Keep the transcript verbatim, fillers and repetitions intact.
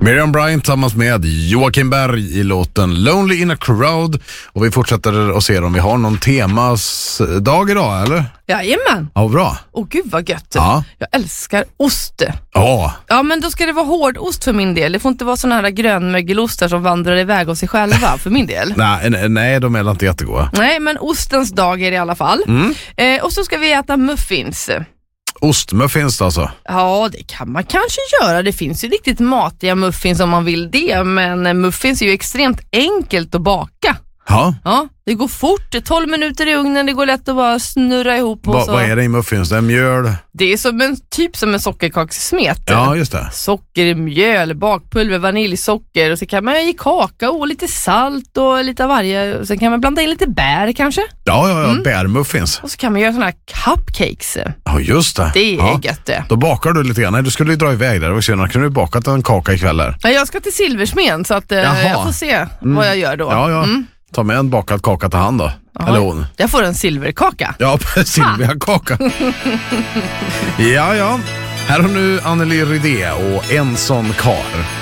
Miriam Bryant tillsammans med Joakim Berg i låten Lonely in a Crowd. Och vi fortsätter att se om vi har någon temasdag idag, eller? Jajamän. Ja, bra. Åh gud vad gött. Ja. Jag älskar ost. Ja. Ja, men då ska det vara hårdost för min del. Det får inte vara såna här grönmögelostar som vandrar iväg av sig själva för min del. Nej, nej, de är inte jättegoda. Nej, men ostens dag är det i alla fall. Mm. Eh, och så ska vi äta muffins. Ostmuffins alltså? Ja, det kan man kanske göra. Det finns ju riktigt matiga muffins om man vill det. Men muffins är ju extremt enkelt att baka. Ja. Ja, det går fort. tolv minuter i ugnen, det går lätt att bara snurra ihop. Och Va, så. Vad är det i muffins? Det är mjöl? Det är som en, typ som en sockerkakssmet. Ja, just det. Socker, mjöl, bakpulver, vaniljsocker. Och så kan man i kakao och lite salt och lite av varje. Och sen kan man blanda in lite bär kanske. Ja, ja, ja Mm. bärmuffins. Och så kan man göra såna här cupcakes. Ja, just det. Det är ja. gött det. Då bakar du lite grann. Nej, du skulle ju dra iväg där. Och sen kunde du bakat en kaka ikväll där. Ja, jag ska till Silversmen så att eh, Jaha. jag får se Mm. vad jag gör då. Ja, ja. Mm. Ta med en bakad kaka till hand då. Ja, Eller hon. jag får en silverkaka. Ja, Silvia kaka. ja, ja. Här har nu Anneli Rydé och En sån kar.